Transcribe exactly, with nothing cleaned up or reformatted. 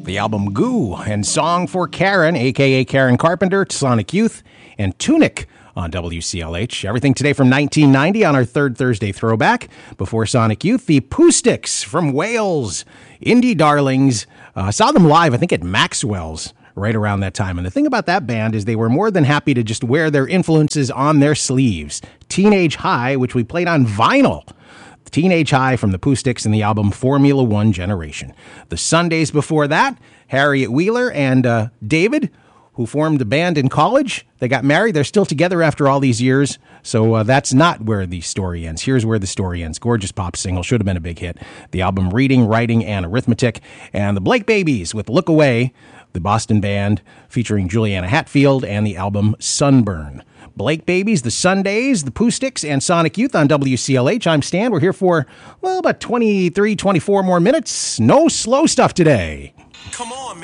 The album Goo and Song for Karen, a k a. Karen Carpenter, Sonic Youth, and Tunic on W C L H. Everything today from nineteen ninety on our third Thursday throwback. Before Sonic Youth, the Poostics from Wales, indie darlings. Uh, saw them live, I think, at Maxwell's right around that time. And the thing about that band is they were more than happy to just wear their influences on their sleeves. Teenage High, which we played on vinyl. Teenage High from the Poostics and the album Formula One Generation. The Sundays before that, Harriet Wheeler and uh, David, who formed the band in college. They got married. They're still together after all these years. So uh, that's not where the story ends. Here's where the story ends. Gorgeous pop single. Should have been a big hit. The album Reading, Writing, and Arithmetic. And the Blake Babies with Look Away, the Boston band featuring Juliana Hatfield, and the album Sunburn. Blake Babies, the Sundays, the Poostics, and Sonic Youth on W C L H. I'm Stan. We're here for, well, about twenty-three, twenty-four more minutes. No slow stuff today. Come on, man.